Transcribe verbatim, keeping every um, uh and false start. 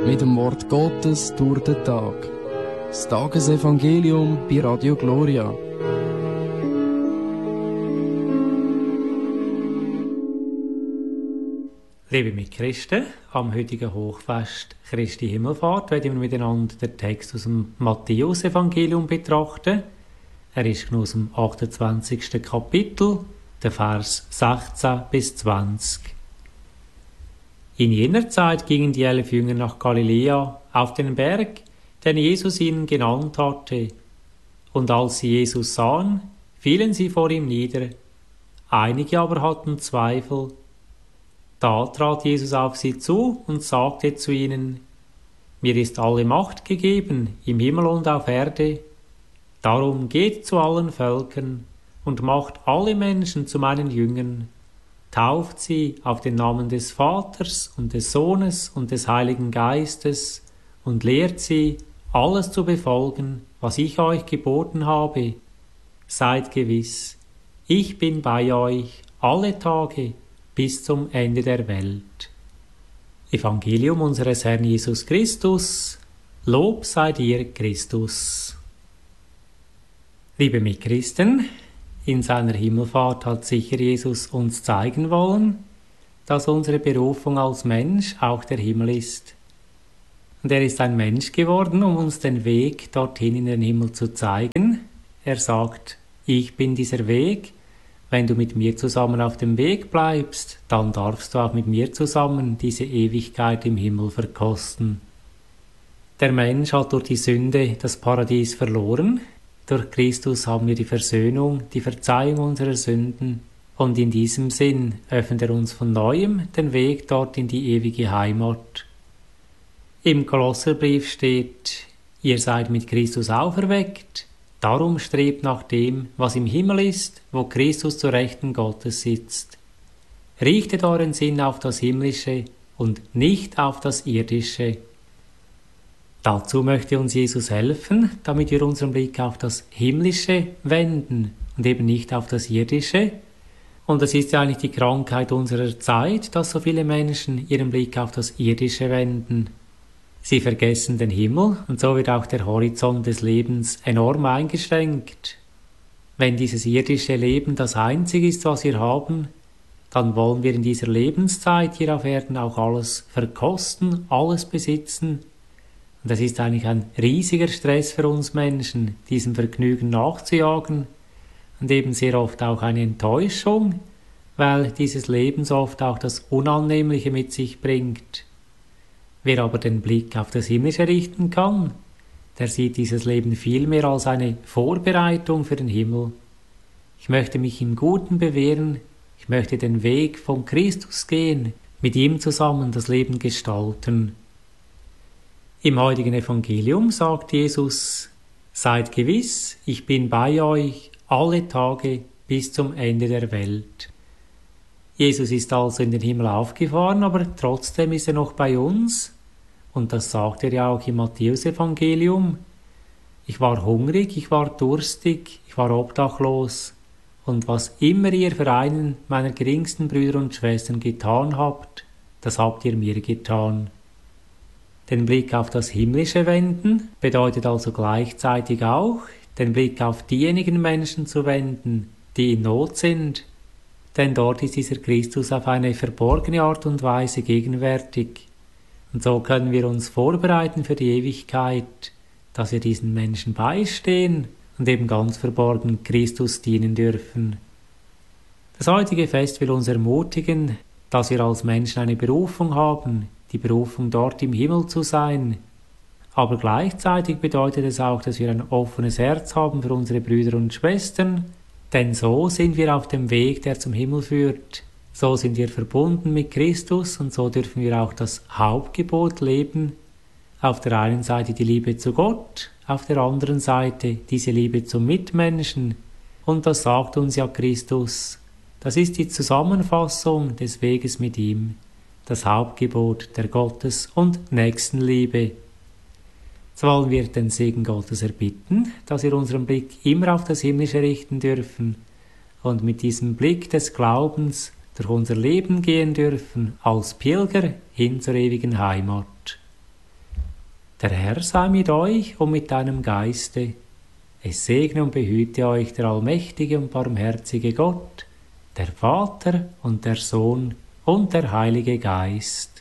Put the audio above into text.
mit dem Wort Gottes durch den Tag. Das Tagesevangelium bei Radio Gloria. Liebe Mitchristen, am heutigen Hochfest Christi Himmelfahrt werden wir miteinander den Text aus dem Matthäus-Evangelium betrachten. Er ist aus dem achtundzwanzigsten Kapitel, der Vers sechzehn bis zwanzig. In jener Zeit gingen die elf Jünger nach Galiläa auf den Berg, den Jesus ihnen genannt hatte. Und als sie Jesus sahen, fielen sie vor ihm nieder. Einige aber hatten Zweifel. Da trat Jesus auf sie zu und sagte zu ihnen: Mir ist alle Macht gegeben, im Himmel und auf Erde. Darum geht zu allen Völkern und macht alle Menschen zu meinen Jüngern. Tauft sie auf den Namen des Vaters und des Sohnes und des Heiligen Geistes und lehrt sie, alles zu befolgen, was ich euch geboten habe. Seid gewiss, ich bin bei euch alle Tage bis zum Ende der Welt. Evangelium unseres Herrn Jesus Christus, Lob sei dir, Christus. Liebe Mitchristen, in seiner Himmelfahrt hat sicher Jesus uns zeigen wollen, dass unsere Berufung als Mensch auch der Himmel ist. Und er ist ein Mensch geworden, um uns den Weg dorthin in den Himmel zu zeigen. Er sagt, ich bin dieser Weg. Wenn du mit mir zusammen auf dem Weg bleibst, dann darfst du auch mit mir zusammen diese Ewigkeit im Himmel verkosten. Der Mensch hat durch die Sünde das Paradies verloren. Durch Christus haben wir die Versöhnung, die Verzeihung unserer Sünden. Und in diesem Sinn öffnet er uns von Neuem den Weg dort in die ewige Heimat. Im Kolosserbrief steht, ihr seid mit Christus auferweckt. Darum strebt nach dem, was im Himmel ist, wo Christus zur Rechten Gottes sitzt. Richtet euren Sinn auf das Himmlische und nicht auf das Irdische. Dazu möchte uns Jesus helfen, damit wir unseren Blick auf das Himmlische wenden und eben nicht auf das Irdische. Und das ist ja eigentlich die Krankheit unserer Zeit, dass so viele Menschen ihren Blick auf das Irdische wenden. Sie vergessen den Himmel und so wird auch der Horizont des Lebens enorm eingeschränkt. Wenn dieses irdische Leben das Einzige ist, was wir haben, dann wollen wir in dieser Lebenszeit hier auf Erden auch alles verkosten, alles besitzen. Und das ist eigentlich ein riesiger Stress für uns Menschen, diesem Vergnügen nachzujagen und eben sehr oft auch eine Enttäuschung, weil dieses Leben so oft auch das Unannehmliche mit sich bringt. Wer aber den Blick auf das Himmlische richten kann, der sieht dieses Leben vielmehr als eine Vorbereitung für den Himmel. Ich möchte mich im Guten bewähren, ich möchte den Weg von Christus gehen, mit ihm zusammen das Leben gestalten. Im heutigen Evangelium sagt Jesus, seid gewiss, ich bin bei euch alle Tage bis zum Ende der Welt. Jesus ist also in den Himmel aufgefahren, aber trotzdem ist er noch bei uns. Und das sagt er ja auch im Matthäus-Evangelium. Ich war hungrig, ich war durstig, ich war obdachlos. Und was immer ihr für einen meiner geringsten Brüder und Schwestern getan habt, das habt ihr mir getan. Den Blick auf das Himmlische wenden bedeutet also gleichzeitig auch, den Blick auf diejenigen Menschen zu wenden, die in Not sind. Denn dort ist dieser Christus auf eine verborgene Art und Weise gegenwärtig. Und so können wir uns vorbereiten für die Ewigkeit, dass wir diesen Menschen beistehen und eben ganz verborgen Christus dienen dürfen. Das heutige Fest will uns ermutigen, dass wir als Menschen eine Berufung haben, die Berufung dort im Himmel zu sein. Aber gleichzeitig bedeutet es auch, dass wir ein offenes Herz haben für unsere Brüder und Schwestern, denn so sind wir auf dem Weg, der zum Himmel führt. So sind wir verbunden mit Christus und so dürfen wir auch das Hauptgebot leben. Auf der einen Seite die Liebe zu Gott, auf der anderen Seite diese Liebe zum Mitmenschen. Und das sagt uns ja Christus. Das ist die Zusammenfassung des Weges mit ihm. Das Hauptgebot der Gottes- und Nächstenliebe. So wollen wir den Segen Gottes erbitten, dass wir unseren Blick immer auf das Himmlische richten dürfen und mit diesem Blick des Glaubens durch unser Leben gehen dürfen, als Pilger hin zur ewigen Heimat. Der Herr sei mit euch und mit deinem Geiste. Es segne und behüte euch der allmächtige und barmherzige Gott, der Vater und der Sohn und der Heilige Geist.